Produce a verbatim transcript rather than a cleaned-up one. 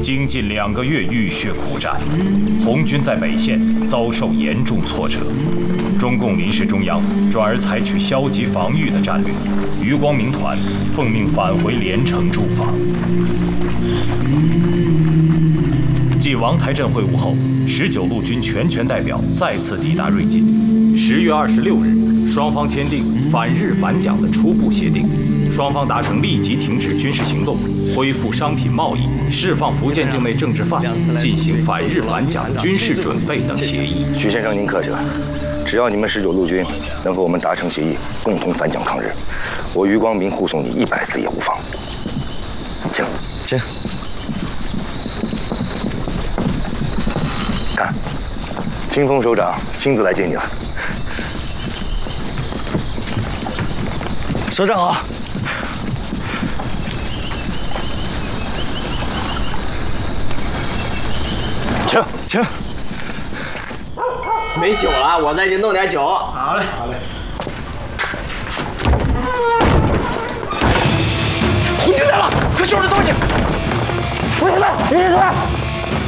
经近两个月浴血苦战，红军在北线遭受严重挫折，中共临时中央转而采取消极防御的战略，余光明团奉命返回连城驻防。继王台镇会晤后，十九路军全权代表再次抵达瑞金。十月二十六日，双方签订反日反蒋的初步协定。 双方达成立即停止军事行动、恢复商品贸易、释放福建境内政治犯、进行反日反蒋军事准备等协议。 徐先生，您客气了。只要你们十九路军能和我们达成协议，共同反蒋抗日，我余光明护送你一百次也无妨。请，请。看，清风首长亲自来接你了。 首长好。 请请， 没酒了，我再给你弄点酒。 好嘞，好嘞。 红军来了，快收拾东西！ 不行了，继续出来。